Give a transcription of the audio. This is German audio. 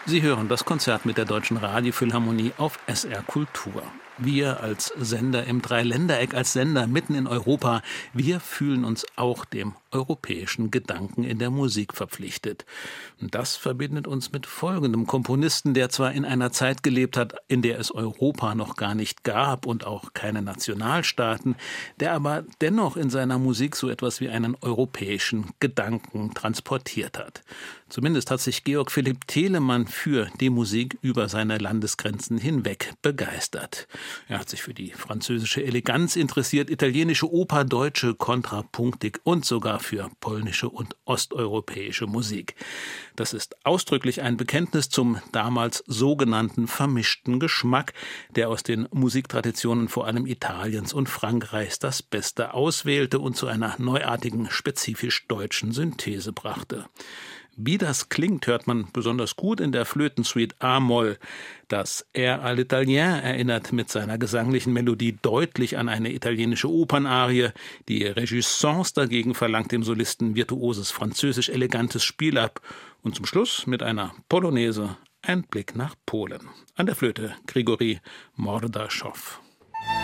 Sie hören das Konzert mit der Deutschen Radiophilharmonie auf SR Kultur. Wir als Sender im Dreiländereck, als Sender mitten in Europa, wir fühlen uns auch dem europäischen Gedanken in der Musik verpflichtet. Und das verbindet uns mit folgendem Komponisten, der zwar in einer Zeit gelebt hat, in der es Europa noch gar nicht gab und auch keine Nationalstaaten, der aber dennoch in seiner Musik so etwas wie einen europäischen Gedanken transportiert hat. Zumindest hat sich Georg Philipp Telemann für die Musik über seine Landesgrenzen hinweg begeistert. Er hat sich für die französische Eleganz interessiert, italienische Oper, deutsche Kontrapunktik und sogar für polnische und osteuropäische Musik. Das ist ausdrücklich ein Bekenntnis zum damals sogenannten vermischten Geschmack, der aus den Musiktraditionen vor allem Italiens und Frankreichs das Beste auswählte und zu einer neuartigen, spezifisch deutschen Synthese brachte. Wie das klingt, hört man besonders gut in der Flötensuite A-Moll. Das Air à l'Italien erinnert mit seiner gesanglichen Melodie deutlich an eine italienische Opernarie. Die Regisance dagegen verlangt dem Solisten virtuoses französisch-elegantes Spiel ab. Und zum Schluss mit einer Polonaise ein Blick nach Polen. An der Flöte Grigori Mordaschow.